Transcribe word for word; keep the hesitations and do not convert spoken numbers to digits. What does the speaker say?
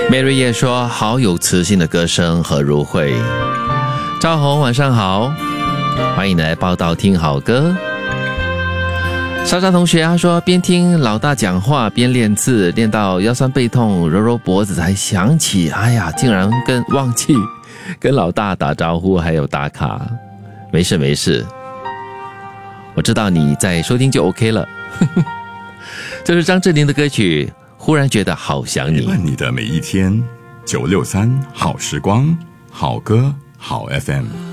梅瑞叶说好有磁性的歌声和如慧。赵红晚上好，欢迎来报道听好歌。莎莎同学他说边听老大讲话边练字，练到腰酸背痛，揉揉脖子才想起，哎呀竟然跟忘记跟老大打招呼还有打卡。没事没事，我知道你在收听就 OK 了。这是张智霖的歌曲，忽然觉得好想你。 陪伴你的每一天，九六三好时光，好歌好 F M。